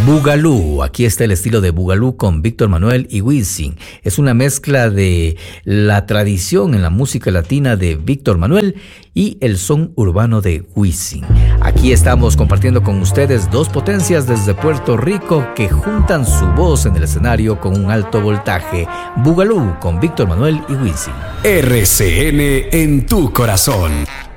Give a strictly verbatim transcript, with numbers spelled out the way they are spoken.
Boogaloo, aquí está el estilo de Boogaloo con Víctor Manuel y Wisin. Es una mezcla de la tradición en la música latina de Víctor Manuel y el son urbano de Wisin. Aquí estamos compartiendo con ustedes dos potencias desde Puerto Rico que juntan su voz en el escenario con un alto voltaje. Boogaloo con Víctor Manuel y Wisin. R C N en tu corazón.